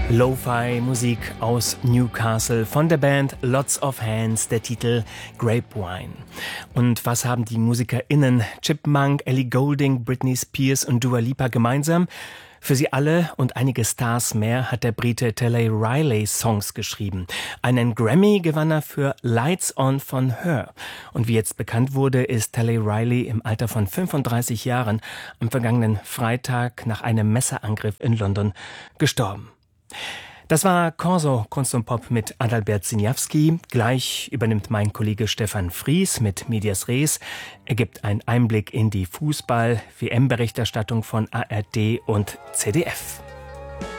Lo-Fi-Musik aus Newcastle von der Band Lots of Hands, der Titel Grapevine. Und was haben die MusikerInnen Chipmunk, Ellie Goulding, Britney Spears und Dua Lipa gemeinsam? Für sie alle und einige Stars mehr hat der Brite Telley Riley Songs geschrieben. Einen Grammy gewann er für Lights On von Her. Und wie jetzt bekannt wurde, ist Telley Riley im Alter von 35 Jahren am vergangenen Freitag nach einem Messerangriff in London gestorben. Das war Corso Kunst und Pop mit Adalbert Siniawski. Gleich übernimmt mein Kollege Stefan Fries mit Medias Res. Er gibt einen Einblick in die Fußball-WM-Berichterstattung von ARD und ZDF.